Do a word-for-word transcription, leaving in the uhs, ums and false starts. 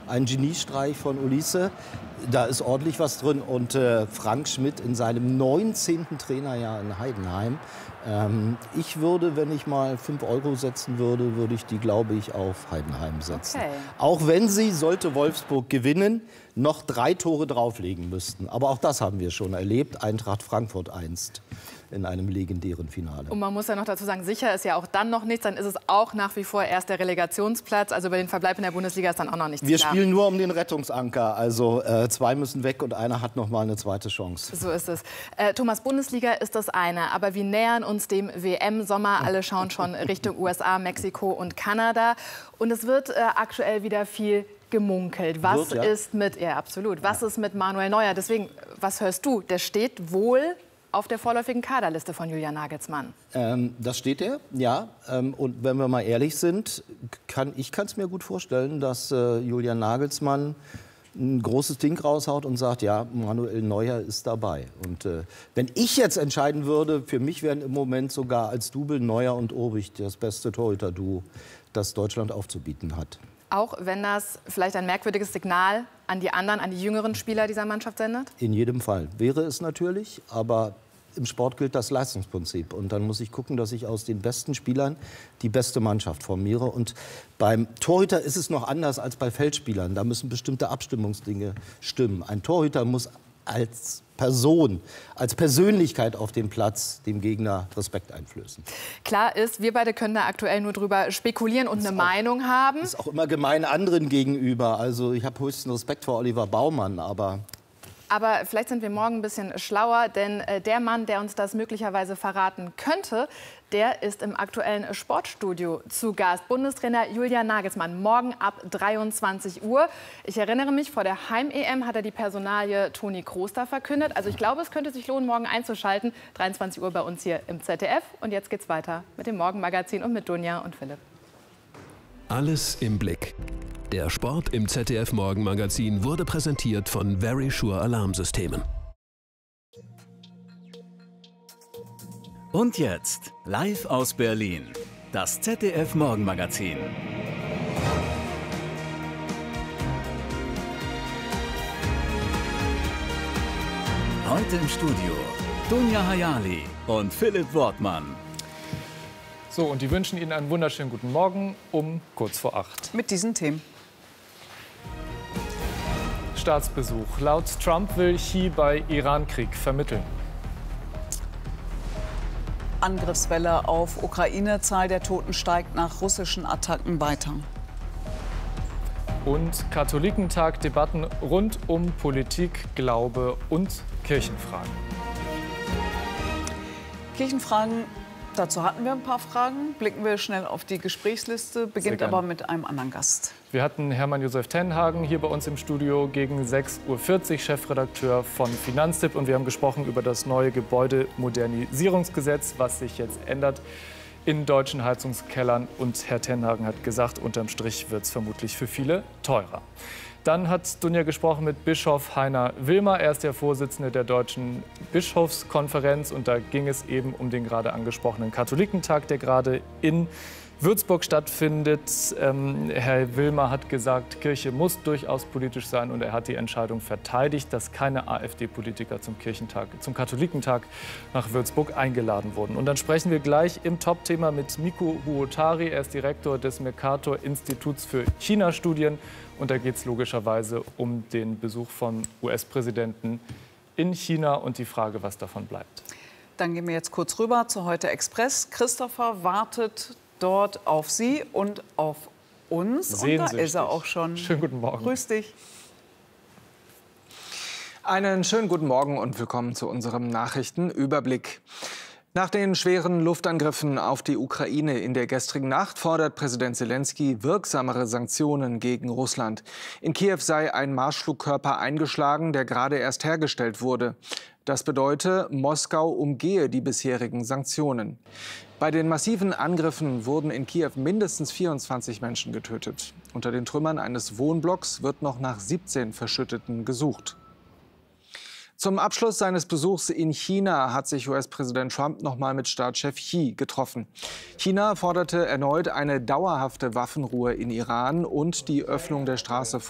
ein Geniestreich von Ulisse. Da ist ordentlich was drin. Und äh, Frank Schmidt in seinem neunzehnten Trainerjahr in Heidenheim. Ähm, ich würde, wenn ich mal fünf Euro setzen würde, würde ich die, glaube ich, auf Heidenheim setzen. Okay. Auch wenn sie, sollte Wolfsburg gewinnen, noch drei Tore drauflegen müssten. Aber auch das haben wir schon erlebt. Eintracht Frankfurt einst in einem legendären Finale. Und man muss ja noch dazu sagen, sicher ist ja auch dann noch nichts. Dann ist es auch nach wie vor erst der Relegationsplatz. Also über den Verbleib in der Bundesliga ist dann auch noch nichts Wir klar. spielen nur um den Rettungsanker. Also äh, zwei müssen weg und einer hat noch mal eine zweite Chance. So ist es. Äh, Thomas, Bundesliga ist das eine. Aber wir nähern uns dem W M-Sommer. Alle schauen schon Richtung U S A, Mexiko und Kanada. Und es wird äh, aktuell wieder viel gemunkelt. Was Wird, ja. ist mit, ja absolut, was ist mit Manuel Neuer? Deswegen, was hörst du? Der steht wohl auf der vorläufigen Kaderliste von Julian Nagelsmann. Ähm, das steht er, ja. Ähm, und wenn wir mal ehrlich sind, kann ich kann es mir gut vorstellen, dass äh, Julian Nagelsmann ein großes Ding raushaut und sagt, ja, Manuel Neuer ist dabei. Und äh, wenn ich jetzt entscheiden würde, für mich wären im Moment sogar als Double Neuer und Obig das beste Torhüter-Duo, das Deutschland aufzubieten hat. Auch wenn das vielleicht ein merkwürdiges Signal an die anderen, an die jüngeren Spieler dieser Mannschaft sendet? In jedem Fall wäre es natürlich, aber im Sport gilt das Leistungsprinzip. Und dann muss ich gucken, dass ich aus den besten Spielern die beste Mannschaft formiere. Und beim Torhüter ist es noch anders als bei Feldspielern. Da müssen bestimmte Abstimmungsdinge stimmen. Ein Torhüter muss als Person, als Persönlichkeit auf dem Platz dem Gegner Respekt einflößen. Klar ist, wir beide können da aktuell nur drüber spekulieren und eine auch, Meinung haben. Das ist auch immer gemein anderen gegenüber. Also ich habe höchsten Respekt vor Oliver Baumann, aber... Aber vielleicht sind wir morgen ein bisschen schlauer, denn äh, der Mann, der uns das möglicherweise verraten könnte, der ist im aktuellen Sportstudio zu Gast. Bundestrainer Julian Nagelsmann, morgen ab dreiundzwanzig Uhr. Ich erinnere mich, vor der Heim-E M hat er die Personalie Toni Kroos da verkündet. Also ich glaube, es könnte sich lohnen, morgen einzuschalten. dreiundzwanzig Uhr bei uns hier im Z D F. Und jetzt geht's weiter mit dem Morgenmagazin und mit Dunja und Philipp. Alles im Blick. Der Sport im Z D F Morgenmagazin wurde präsentiert von Verisure Alarmsystemen. Und jetzt, live aus Berlin, das Z D F Morgenmagazin. Heute im Studio Dunja Hayali und Philipp Wortmann. So, und die wünschen Ihnen einen wunderschönen guten Morgen um kurz vor acht. Mit diesen Themen. Staatsbesuch. Laut Trump will Xi bei Iran-Krieg vermitteln. Angriffswelle auf Ukraine. Zahl der Toten steigt nach russischen Attacken weiter. Und Katholikentag, Debatten rund um Politik, Glaube und Kirchenfragen. Kirchenfragen, dazu hatten wir ein paar Fragen. Blicken wir schnell auf die Gesprächsliste, beginnt aber mit einem anderen Gast. Wir hatten Hermann Josef Tenhagen hier bei uns im Studio gegen sechs Uhr vierzig, Chefredakteur von Finanztipp. Und wir haben gesprochen über das neue Gebäudemodernisierungsgesetz, was sich jetzt ändert in deutschen Heizungskellern. Und Herr Tenhagen hat gesagt, unterm Strich wird es vermutlich für viele teurer. Dann hat Dunja gesprochen mit Bischof Heiner Wilmer. Er ist der Vorsitzende der Deutschen Bischofskonferenz. Und da ging es eben um den gerade angesprochenen Katholikentag, der gerade in Würzburg stattfindet. Ähm, Herr Wilmer hat gesagt, Kirche muss durchaus politisch sein. Und er hat die Entscheidung verteidigt, dass keine AfD-Politiker zum Kirchentag, zum Katholikentag nach Würzburg eingeladen wurden. Und dann sprechen wir gleich im Top-Thema mit Mikko Huotari. Er ist Direktor des Mercator-Instituts für China-Studien. Und da geht es logischerweise um den Besuch von U S-Präsidenten in China und die Frage, was davon bleibt. Dann gehen wir jetzt kurz rüber zu Heute Express. Christopher wartet dort auf Sie und auf uns. Und da ist er auch schon. Schönen guten Morgen. Grüß dich. Einen schönen guten Morgen und willkommen zu unserem Nachrichtenüberblick. Nach den schweren Luftangriffen auf die Ukraine in der gestrigen Nacht fordert Präsident Selenskyj wirksamere Sanktionen gegen Russland. In Kiew sei ein Marschflugkörper eingeschlagen, der gerade erst hergestellt wurde. Das bedeute, Moskau umgehe die bisherigen Sanktionen. Bei den massiven Angriffen wurden in Kiew mindestens vierundzwanzig Menschen getötet. Unter den Trümmern eines Wohnblocks wird noch nach siebzehn Verschütteten gesucht. Zum Abschluss seines Besuchs in China hat sich U S-Präsident Trump noch mal mit Staatschef Xi getroffen. China forderte erneut eine dauerhafte Waffenruhe in Iran und die Öffnung der Straße